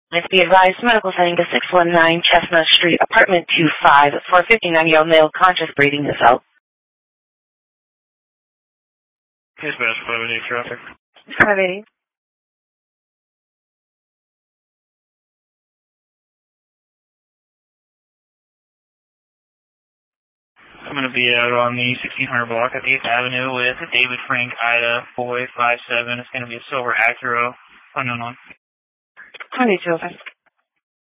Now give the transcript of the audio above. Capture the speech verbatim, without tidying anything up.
Let's be advised, medical setting to six one nine Chestnut Street, apartment two five, for a fifty-nine-year-old male conscious breathing this out. Yes, ma'am. five eighty traffic. five eighty. I'm going to be out on the sixteen hundred block at eighth Avenue with David Frank Ida four eight five seven. It's going to be a silver Acura, unknown one. twenty-two, okay.